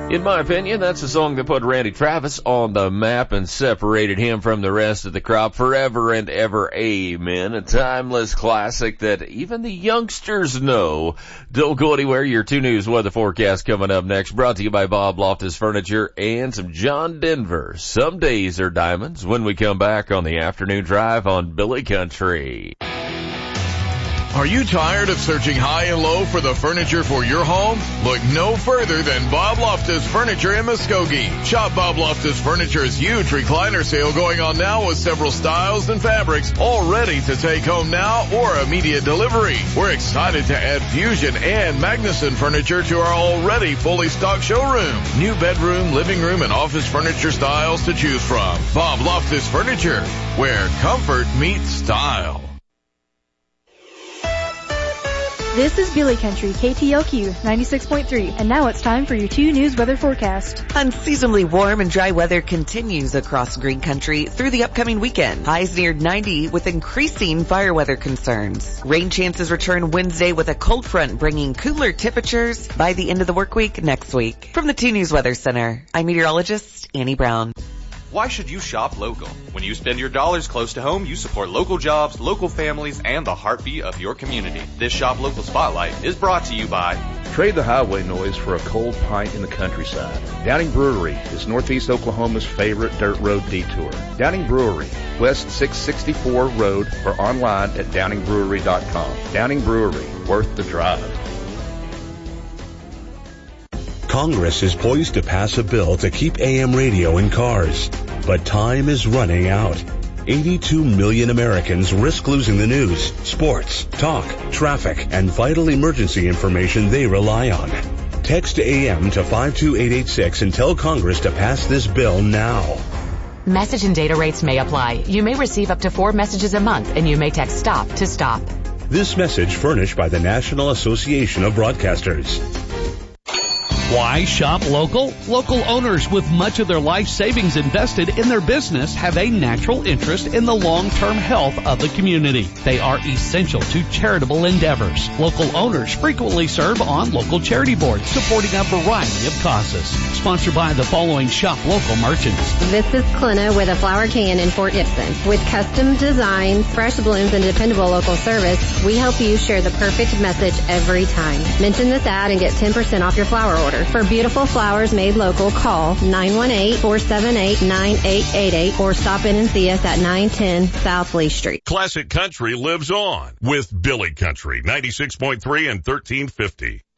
In my opinion, that's the song that put Randy Travis on the map and separated him from the rest of the crop forever and ever. Amen. A timeless classic that even the youngsters know. Don't go anywhere. Your 2 News weather forecast coming up next. Brought to you by Bob Loftus Furniture and some John Denver. Some days are diamonds when we come back on the afternoon drive on Billy Country. Are you tired of searching high and low for the furniture for your home? Look no further than Bob Loftus Furniture in Muskogee. Shop Bob Loftus Furniture's huge recliner sale going on now with several styles and fabrics all ready to take home now or immediate delivery. We're excited to add Fusion and Magnuson furniture to our already fully stocked showroom. New bedroom, living room, and office furniture styles to choose from. Bob Loftus Furniture, where comfort meets style. This is Billy Country, KTLQ 96.3, and now it's time for your 2 News weather forecast. Unseasonably warm and dry weather continues across Green Country through the upcoming weekend. Highs near 90 with increasing fire weather concerns. Rain chances return Wednesday with a cold front bringing cooler temperatures by the end of the work week next week. From the 2 News Weather Center, I'm meteorologist Annie Brown. Why should you shop local? When you spend your dollars close to home, you support local jobs, local families, and the heartbeat of your community. This Shop Local Spotlight is brought to you by Trade the highway noise for a cold pint in the countryside. Downing Brewery is Northeast Oklahoma's favorite dirt road detour. Downing Brewery, West 664 Road, or online at downingbrewery.com. Downing Brewery, worth the drive. Congress is poised to pass a bill to keep AM radio in cars, but time is running out. 82 million Americans risk losing the news, sports, talk, traffic, and vital emergency information they rely on. Text AM to 52886 and tell Congress to pass this bill now. Message and data rates may apply. You may receive up to 4 messages a month, and you may text STOP to stop. This message furnished by the National Association of Broadcasters. Why shop local? Local owners with much of their life savings invested in their business have a natural interest in the long-term health of the community. They are essential to charitable endeavors. Local owners frequently serve on local charity boards supporting a variety of causes. Sponsored by the following shop local merchants. This is Clina with a flower can in Fort Gibson. With custom designs, fresh blooms, and dependable local service, we help you share the perfect message every time. Mention this ad and get 10% off your flower order. For beautiful flowers made local, call 918-478-9888 or stop in and see us at 910 South Lee Street. Classic Country lives on with Billy Country, 96.3 and 1350.